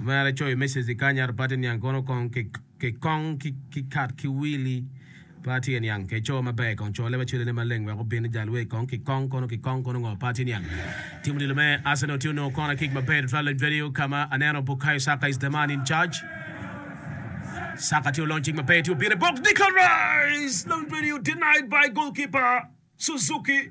Mara choy message kanyar patin yang kono kong ke kong ki kat ki wili patin yang ke cho mabe kong cho leba chile maleng wa ko bin jalwe kong ki kong kono ngo patin yang. Timu dilome Arsenal tuno corner kick mabe trial video kama Anano Bukayo Saka is the man in charge. Saka to launching Mbappe to be the box. Declan Rice! Long video denied by goalkeeper Suzuki.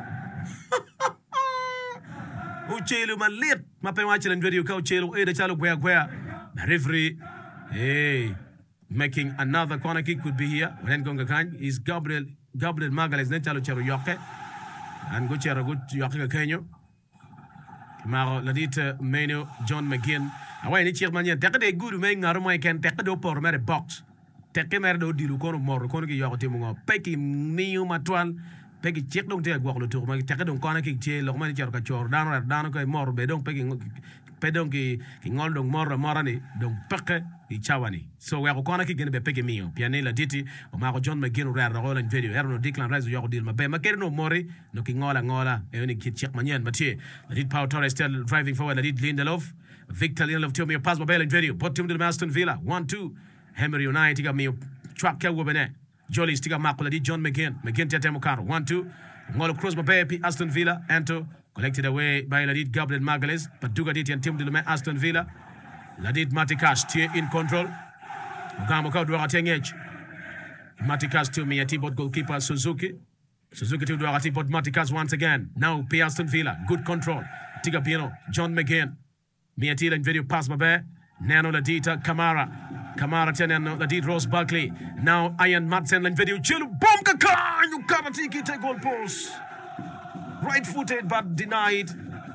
Uchelu malit. Mbappe watching video ka Uchelu the chalo gwea. Referee making another corner kick could be here. When gonga kan is Gabriel Magalhaes ne chalo chero yoke. And go chero good yoke Kenyo. Maro ladita Meno John McGinn. Away ni chairman yan tekade guru me ngaro mo ken tekado por mere box tekke mere do dilu kono mor kono ki yokote mo peki niu matwan peki chek dong te gwaklo to ma tekado kono ki che lo ma ni char ka chor dano ko mor be dong peki pedong ki ngol dong mor morani dong peke I chawani so we ko kono ki gene be peki mio piane la diti o ma ko John McGinn rer ro lan video erno Declan Rice yoko dil ma be ma kerno mori no ki ngola e ni ki chek manyen matie did Pau Torres still driving forward did Lindelof Victor Lindelof to me a pass by video put him to the Aston Villa 1-2 Henry United got me track ke wobene Jolly stiga makola di John McGinn tete mukaro 1-2 ngolo cross by Aston Villa Anto collected away by Ladid Gabriel Magalhaes but Duga dit and team to the Aston Villa Ladid Matikash tie in control Gamo ka do atengech Matikash to me a T-bot goalkeeper Suzuki to do T-bot Matikash once again now P Aston Villa good control Tiga Piano John McGinn Miatila in video pass Mabe Nano Ladita Kamara Tenano Ladid Rose Barkley now Ian Madsen in video chill bomb kaka you can't take goal post right footed but denied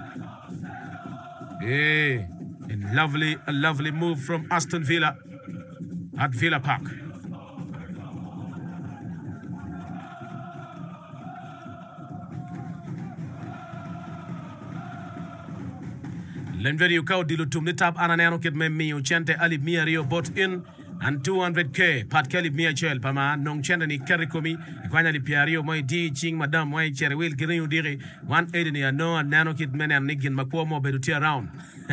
a lovely move from Aston Villa at Villa Park. Lenverio kau dilu tumni tap ananero kit me mi uchente ali mia rio bot in and 200k pat kelly mia chel pama nong chende ni kerikomi kwanya li piario moy di ching madam moy chere wil girin udiri 180 ni no nano kit menen nigin makwo mo bedu ti around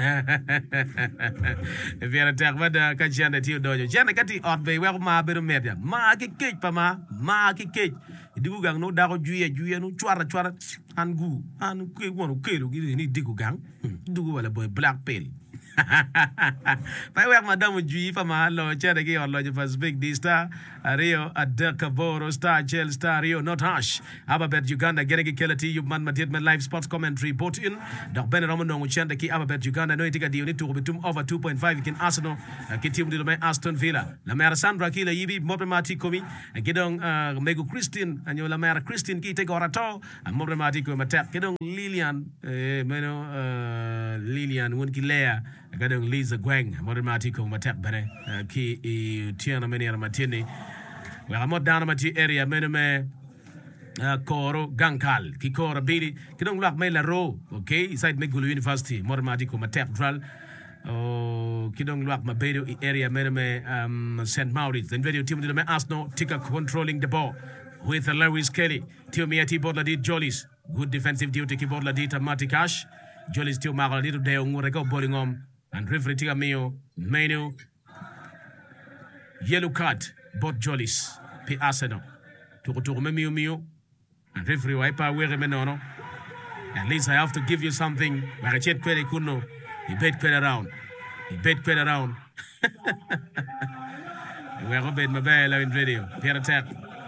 vera tervada ka chende ti dojo chende kati ot be we ma bedu media ma ki kech pama ma ki kech digu gang no dako juye no chwara an ke wono kelo gi ni digu gang dugu wala boy black pill Pai madam Jui Fama lo Cheregi or Lodge for Big D Star Rio Adakaboro Star Gel Star Rio not harsh Ababet Uganda Geregi Kelati Yubman Madidman live sports commentary bought in Doc Ben Roman Chandaki Ababet Uganda no tika di unit to bitum over 2.5 in Arsenal Kitim Dilome Aston Villa La Mera Sandra Kila Yibi Mopemati Komi Gidong Megu Christine and you La Mera Christine Ki take orato and Mopemati Komatak Gidong Lilian Lilian Wunkilea Gadong Lisa Gwang, Modernati ko matak bere ki tiana meni matini. We are more down mati area meneme koro gankal ki koro bili kidong lak me la ro okay inside Megulu University Modernati ko matak dral kidong lak mabedo area meneme St. Maurice then video team me Arsenal tika controlling the ball with Lewis Kelly Tiomiati Bodla did Jollies good defensive duty ki Bodla did Matikash Jollies tio magal did de ngure ko bowling and referee tiga mio menu yellow card bot Jollies pi Arsenal to mio and referee wipa were menono at least I have to give you something where chet kwele kuno he bet kwele around we are bet mabela in radio Pierre attack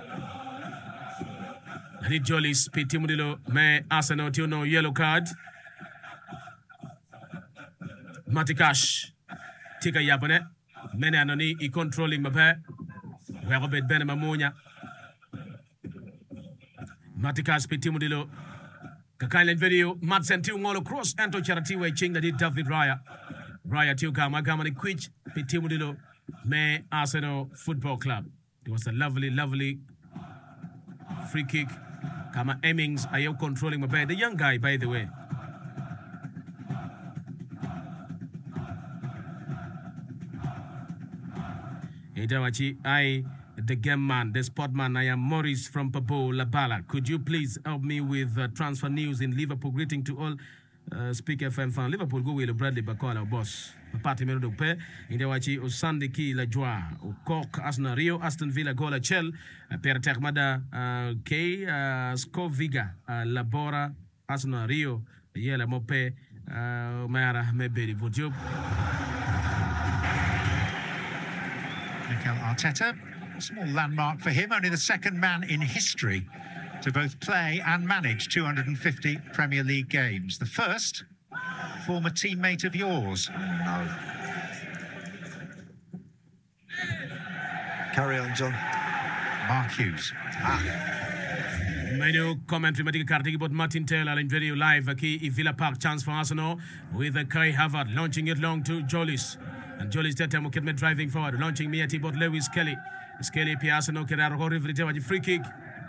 and Jollies pi timudilo me Arsenal tio yellow card Matikash tika yapane mene anoni I controlling mape we are bet bene mamunya Matikash pitimudilo kakailen video Madsen tiu ngolo cross ento charity we ching that David Raya tiu kama ni quich pitimudilo me Arsenal Football Club. It was a lovely free kick kama Emmings ayo controlling mape the young guy by the way. I, the game man, the sport man, I am Maurice from Pabo Labala. Could you please help me with transfer news in Liverpool? Greeting to all Speak FM fan Liverpool go with Bradley Bakola boss. Party mero pe indewachi Osande ki la joie au Cork Arsenal Rio Aston Villa gola Chel per termada K Scoviga Labora Arsenal Rio yela mope Mara mebedi vodio. Mikel Arteta, a small landmark for him, only the second man in history to both play and manage 250 Premier League games. The first, former teammate of yours. No. Carry on, John. Mark Hughes. Menu commentary Matika Kartiki about Martin Taylor in video live aquí in Villa Park. Chance for Arsenal with Kai Havertz launching it long to Jolis. And Jolis that time will driving forward, launching me at about Lewis Kelly. Kelly P. Arsenal Keraro River free kick.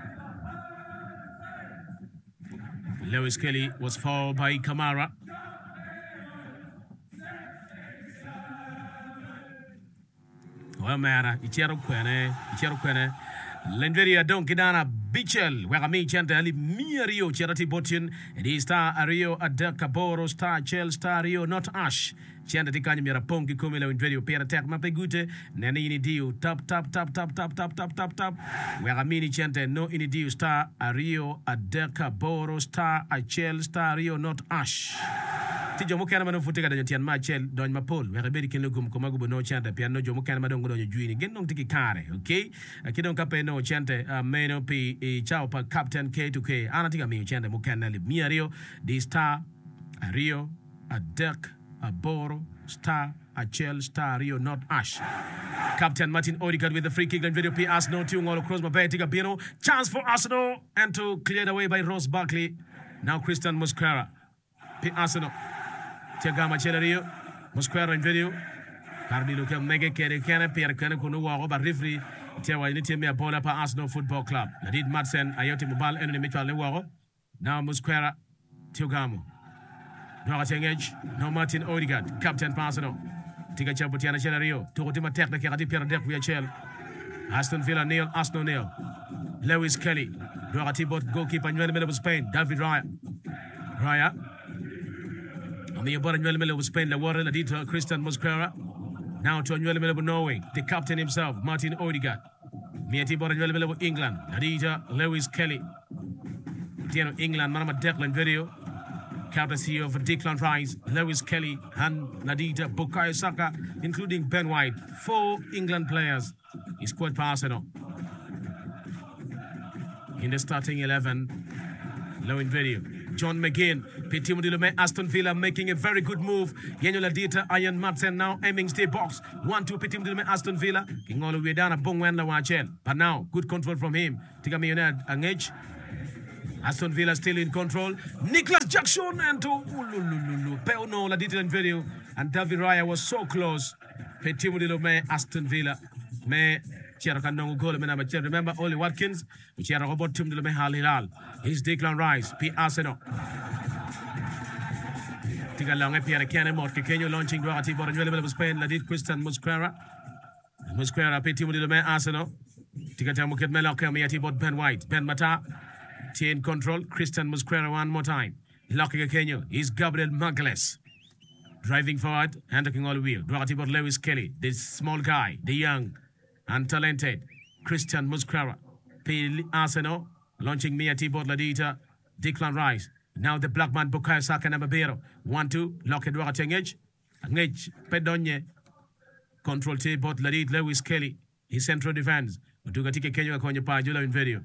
Lewis Kelly was fouled by Kamara. Well, Mara, Ichero Quene. Lenveria Don Kidana Bichel, where I mean Chantali Mirio Charity Botin, it is Star Ario Adakaboro, Star Chel, Star Rio, not Ash. Chantati Kanimira Ponki Kumila in video, Pera Tech Mapegute, Nani Dio, tap, where I mean Chante, no Inidio, Star Ario Adakaboro, Star Achel, Star Rio, not Ash. Jomo kana mano futega da tian machel don mapol we rebedi ken lugum ko magubo no chanta piano jomo kana madongo do juini gen non tiki kare okay akidon kape no chante meno p chao pa captain K2K anatika mi chanta mukana li miario di star Rio a duck a boro star a chel star Rio not ash. Captain Martin Odegaard with the free kick and video P Arsenal 2 all across my bay tiga bino chance for Arsenal and to cleared away by Ross Barkley. Now Christian Mosquera P Arsenal Tiagama Chelario, Mosquera in video. Cardi look at Mega Kerry Canna, Pierre Canna, Kunuwa, but referee, Tiawa, Nitimia Bola, Arsenal Football Club. Nadid Madsen, Ayoti Mobile, enemy Mitchell Lewaro. Now Mosquera, Tiogamo. Edge, no Martin Odegaard, Captain Arsenal. Tiga Chabutiana Chelario, Totima Technica, Pierre Deck via Chel. Aston Villa Neil, Arsenal Neil. Lewis Kelly, Dorati bot goalkeeper in the middle of Spain, David Raya. The Anuel Miller was Spain, the water, the detail, Christian Mosquera. Now to Anuel Miller of Norway, the captain himself, Martin Odegaard. Miati Anuel Miller of England, Adita Lewis Kelly. Tiano England, Marama Declan video. Courtesy of Declan Rice, Lewis Kelly, and Nadita Bukayo Saka, including Ben White. 4 England players. He scored for Arsenal. In the starting 11, low in video. John McGinn, Petit Dilume, Aston Villa making a very good move. Yanula Dita, Ian Martin now aiming stay box. 1-2 Petit Dilume, Aston Villa. King all the way down a Bongwen Lawachel. But now, good control from him. Tigami United, Angage. Aston Villa still in control. Nicholas Jackson and to Peono, La Dita in video. And David Raya was so close. Petit Dilume, Aston Villa. Remember Oli Watkins, which had a robot team to the Mehal Hilal. He's Declan Rice, P. Arsenal. Tiga long Pierre Cannon, Kenyo launching Guarati, but available of Spain, Ladid Christian Mosquera. Mosquera, P. Team to the Arsenal. Tiga Tamuket Melaka, Miati, but Ben White, Ben Mata. Chain control, Christian Mosquera one more time. Locking a Kenyo, is Gabriel Magalhaes. Driving forward, and looking all the wheel. Guarati, but Lewis Kelly, this small guy, the young. And talented Christian Mosquera, P. Arsenal, launching Mia T-Bot Ladita, Declan Rice. Now the black man Bukayo Saka Nababero. 1-2, lock it right engage. Engage Pedonye. Control T-Bot Ladit, Lewis Kelly. His central defense. Utugatike Kenya Konye Pajula in video.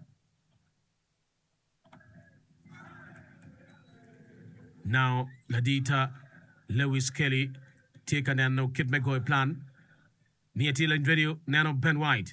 Now Ladita, Lewis Kelly, take a no Kid McGoy plan. Niatila in video, Nano Ben White.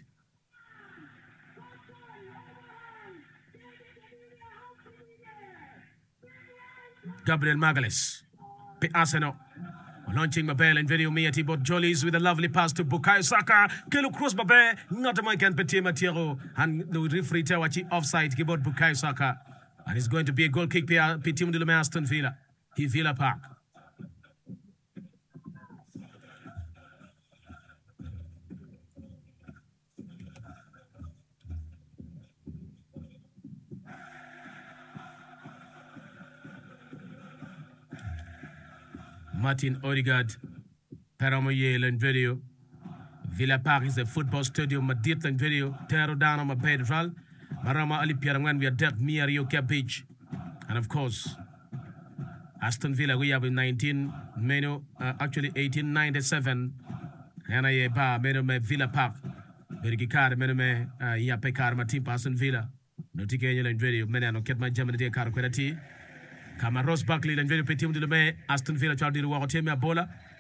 Gabriel Magalhaes. Arsenal. Launching Mabel in video, Miati bot Jollies with a lovely pass to Bukayo Saka. Kelo cross Mabel, not a man can Petit Matero. And the referee Tawachi offside, Kibot Bukayo Saka. And it's going to be a goal kick, Petit Mundulume Aston Villa. He Villa Park. Martin Odegaard, Paramoye len video. Villa Park is a football stadium, Madit len video. Terro Dano ma Pedral. Marama Ali Pierangwan, we are dead, Rio Beach. And of course, Aston Villa, we have in 1897. And I ba me Villa Park. Bergikar, me Yapekar, ma team Aston Villa. No ticket len video. Mena no ket ma jamani kar kwerati. Kama Ross Buckley len video pe team de me Aston Villa chal di wa team ya bola.